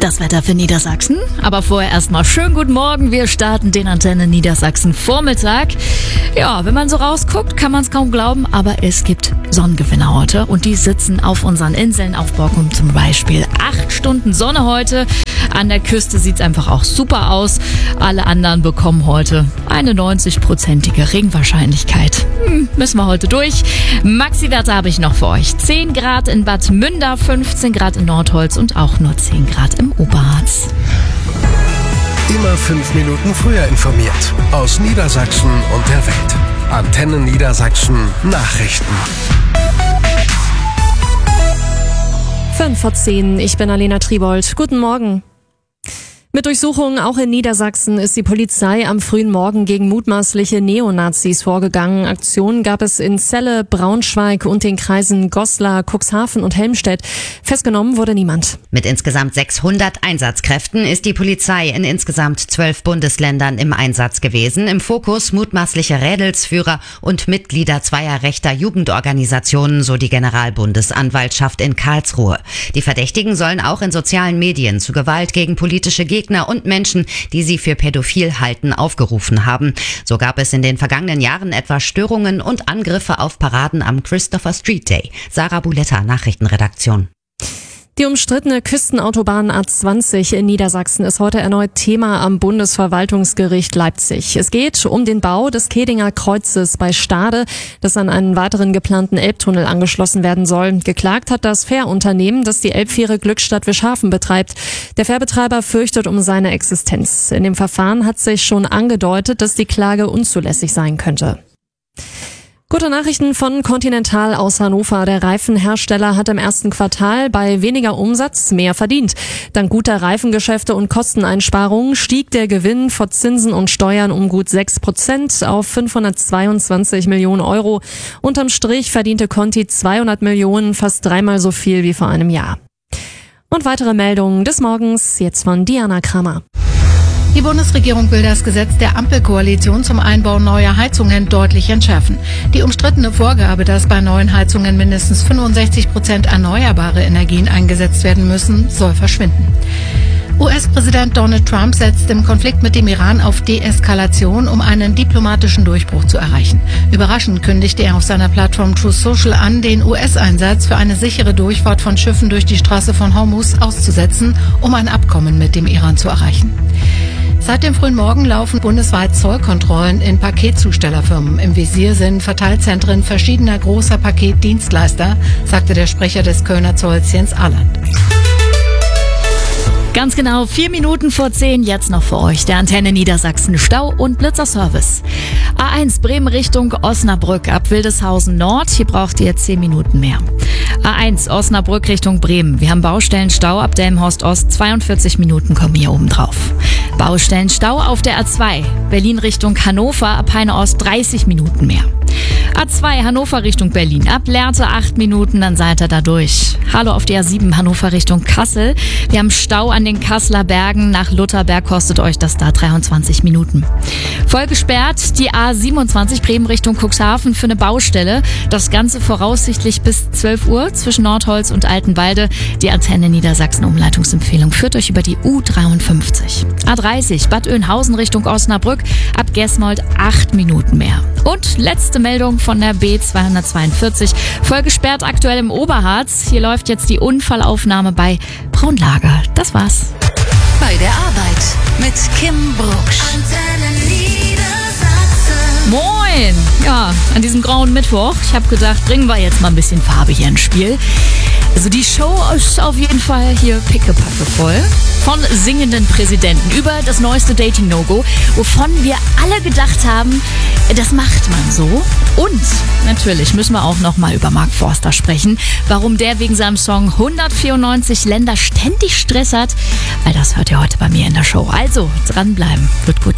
das Wetter für Niedersachsen. Aber vorher erstmal schönen guten Morgen. Wir starten den Antenne Niedersachsen Vormittag. Ja, wenn man so rausguckt, kann man es kaum glauben, aber es gibt Sonnengewinner heute. Und die sitzen auf unseren Inseln, auf Borkum zum Beispiel. 8 Stunden Sonne heute. An der Küste sieht es einfach auch super aus. Alle anderen bekommen heute eine 90-prozentige Regenwahrscheinlichkeit. Müssen wir heute durch. Maxi-Werte habe ich noch für euch. 10 Grad in Bad Münder, 15 Grad in Nordholz und auch nur 10 Grad im Oberharz. Immer 5 Minuten früher informiert. Aus Niedersachsen und der Welt. Antenne Niedersachsen Nachrichten. 5:10, ich bin Alena Tribold. Guten Morgen. Mit Durchsuchungen auch in Niedersachsen ist die Polizei am frühen Morgen gegen mutmaßliche Neonazis vorgegangen. Aktionen gab es in Celle, Braunschweig und den Kreisen Goslar, Cuxhaven und Helmstedt. Festgenommen wurde niemand. Mit insgesamt 600 Einsatzkräften ist die Polizei in insgesamt 12 Bundesländern im Einsatz gewesen. Im Fokus mutmaßliche Rädelsführer und Mitglieder zweier rechter Jugendorganisationen, so die Generalbundesanwaltschaft in Karlsruhe. Die Verdächtigen sollen auch in sozialen Medien zu Gewalt gegen politische Gegner und Menschen, die sie für pädophil halten, aufgerufen haben. So gab es in den vergangenen Jahren etwa Störungen und Angriffe auf Paraden am Christopher Street Day. Sarah Buletta, Nachrichtenredaktion. Die umstrittene Küstenautobahn A20 in Niedersachsen ist heute erneut Thema am Bundesverwaltungsgericht Leipzig. Es geht um den Bau des Kedinger Kreuzes bei Stade, das an einen weiteren geplanten Elbtunnel angeschlossen werden soll. Geklagt hat das Fährunternehmen, das die Elbfähre Glückstadt-Wischhafen betreibt. Der Fährbetreiber fürchtet um seine Existenz. In dem Verfahren hat sich schon angedeutet, dass die Klage unzulässig sein könnte. Gute Nachrichten von Continental aus Hannover. Der Reifenhersteller hat im ersten Quartal bei weniger Umsatz mehr verdient. Dank guter Reifengeschäfte und Kosteneinsparungen stieg der Gewinn vor Zinsen und Steuern um gut 6% auf 522 Millionen Euro. Unterm Strich verdiente Conti 200 Millionen, fast 3-mal so viel wie vor einem Jahr. Und weitere Meldungen des Morgens, jetzt von Diana Kramer. Die Bundesregierung will das Gesetz der Ampelkoalition zum Einbau neuer Heizungen deutlich entschärfen. Die umstrittene Vorgabe, dass bei neuen Heizungen mindestens 65% erneuerbare Energien eingesetzt werden müssen, soll verschwinden. US-Präsident Donald Trump setzt im Konflikt mit dem Iran auf Deeskalation, um einen diplomatischen Durchbruch zu erreichen. Überraschend kündigte er auf seiner Plattform Truth Social an, den US-Einsatz für eine sichere Durchfahrt von Schiffen durch die Straße von Hormuz auszusetzen, um ein Abkommen mit dem Iran zu erreichen. Seit dem frühen Morgen laufen bundesweit Zollkontrollen in Paketzustellerfirmen. Im Visier sind Verteilzentren verschiedener großer Paketdienstleister, sagte der Sprecher des Kölner Zolls Jens Ahland. Ganz genau 4 Minuten vor 10, jetzt noch für euch der Antenne Niedersachsen Stau- und Blitzerservice. A1 Bremen Richtung Osnabrück ab Wildeshausen Nord, hier braucht ihr 10 Minuten mehr. A1 Osnabrück Richtung Bremen, wir haben Baustellenstau ab Delmenhorst Ost, 42 Minuten kommen hier oben drauf. Baustellenstau auf der A2 Berlin Richtung Hannover ab Heine Ost, 30 Minuten mehr. A2 Hannover Richtung Berlin. Ab Lehrte 8 Minuten, dann seid ihr da durch. Hallo auf die A7 Hannover Richtung Kassel. Wir haben Stau an den Kasseler Bergen. Nach Lutherberg kostet euch das da 23 Minuten. Voll gesperrt die A27 Bremen Richtung Cuxhaven für eine Baustelle. Das Ganze voraussichtlich bis 12 Uhr zwischen Nordholz und Altenwalde. Die Antenne Niedersachsen Umleitungsempfehlung führt euch über die U53. A30 Bad Oeynhausen Richtung Osnabrück. Ab Gesmold 8 Minuten mehr. Und letzte Meldung von der B242. Voll gesperrt aktuell im Oberharz. Hier läuft jetzt die Unfallaufnahme bei Braunlager. Das war's. Bei der Arbeit mit Kim Brucksch. Moin! Ja, an diesem grauen Mittwoch. Ich habe gedacht, bringen wir jetzt mal ein bisschen Farbe hier ins Spiel. Also die Show ist auf jeden Fall hier pickepacke voll. Von singenden Präsidenten über das neueste Dating-No-Go, wovon wir alle gedacht haben, das macht man so. Und natürlich müssen wir auch noch mal über Mark Forster sprechen, warum der wegen seinem Song 194 Länder ständig Stress hat. All das hört ihr heute bei mir in der Show. Also dranbleiben, wird gut.